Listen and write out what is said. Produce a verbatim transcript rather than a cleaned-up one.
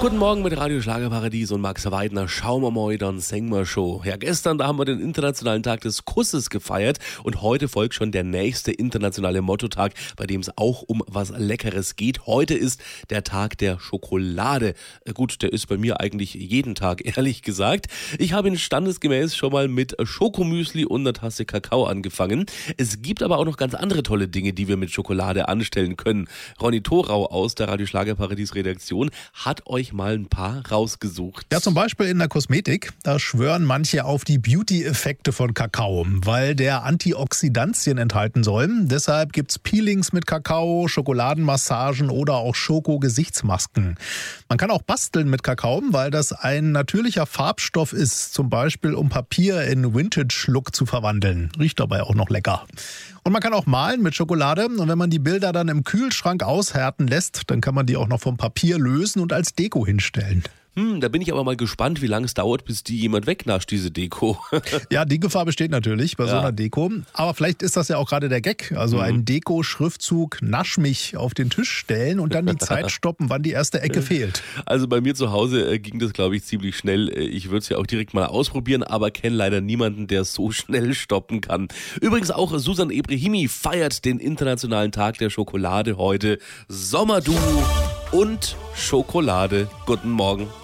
Guten Morgen mit Radio Schlagerparadies und Max Weidner. Schauen wir mal, dann singen wir schon. Ja, gestern, da haben wir den Internationalen Tag des Kusses gefeiert und heute folgt schon der nächste internationale Mottotag, bei dem es auch um was Leckeres geht. Heute ist der Tag der Schokolade. Gut, der ist bei mir eigentlich jeden Tag, ehrlich gesagt. Ich habe ihn standesgemäß schon mal mit Schokomüsli und einer Tasse Kakao angefangen. Es gibt aber auch noch ganz andere tolle Dinge, die wir mit Schokolade anstellen können. Ronny Thorau aus der Radio Schlagerparadies Redaktion hat euch mal ein paar rausgesucht. Ja, zum Beispiel in der Kosmetik. Da schwören manche auf die Beauty-Effekte von Kakao, weil der Antioxidantien enthalten soll. Deshalb gibt's Peelings mit Kakao, Schokoladenmassagen oder auch Schoko-Gesichtsmasken. Man kann auch basteln mit Kakao, weil das ein natürlicher Farbstoff ist, zum Beispiel um Papier in Vintage-Look zu verwandeln. Riecht dabei auch noch lecker. Und man kann auch malen mit Schokolade. Und wenn man die Bilder dann im Kühlschrank aushärten lässt, dann kann man die auch noch vom Papier lösen und als Deko hinstellen. Hm, da bin ich aber mal gespannt, wie lange es dauert, bis die jemand wegnascht, diese Deko. Ja, die Gefahr besteht natürlich bei so einer Ja. Deko. Aber vielleicht ist das ja auch gerade der Gag. Also Mhm. ein Deko-Schriftzug, nasch mich auf den Tisch stellen und dann die Zeit stoppen, wann die erste Ecke fehlt. Also bei mir zu Hause äh, ging das, glaube ich, ziemlich schnell. Äh, Ich würde es ja auch direkt mal ausprobieren, aber kenne leider niemanden, der so schnell stoppen kann. Übrigens auch Susan Ebrehimi feiert den Internationalen Tag der Schokolade heute. Sommerdu und Schokolade. Guten Morgen.